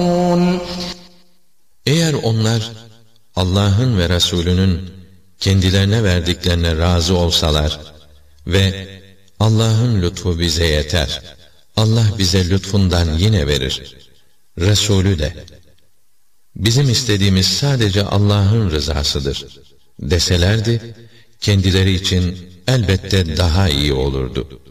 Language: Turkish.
Eğer onlar Allah'ın ve Resulünün kendilerine verdiklerine razı olsalar ve Allah'ın lütfu bize yeter, Allah bize lütfundan yine verir, Resulü de bizim istediğimiz sadece Allah'ın rızasıdır deselerdi, kendileri için elbette daha iyi olurdu.